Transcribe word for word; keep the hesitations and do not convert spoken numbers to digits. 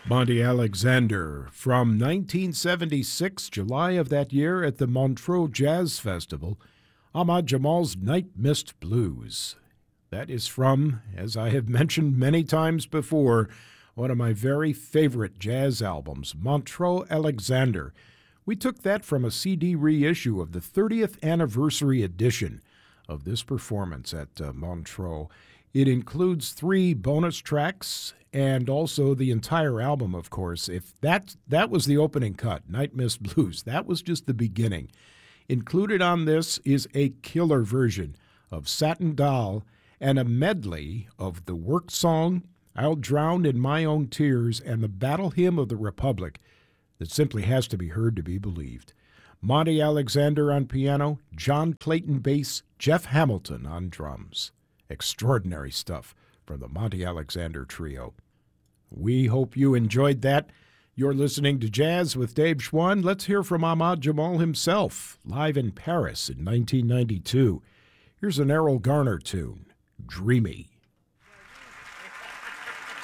Monty Alexander from nineteen seventy-six, July of that year at the Montreux Jazz Festival, Ahmad Jamal's Night Mist Blues. That is from, as I have mentioned many times before, one of my very favorite jazz albums, Montreux Alexander. We took that from a C D reissue of the thirtieth anniversary edition of this performance at uh, Montreux. It includes three bonus tracks and also the entire album, of course. If that that was the opening cut, Night Mist Blues, that was just the beginning. Included on this is a killer version of Satin Doll and a medley of the work song, I'll Drown in My Own Tears, and the Battle Hymn of the Republic that simply has to be heard to be believed. Monty Alexander on piano, John Clayton bass, Jeff Hamilton on drums. Extraordinary stuff from the Monty Alexander Trio. We hope you enjoyed that. You're listening to Jazz with Dave Schwann. Let's hear from Ahmad Jamal himself, live in Paris in nineteen ninety-two. Here's an Errol Garner tune, Dreamy.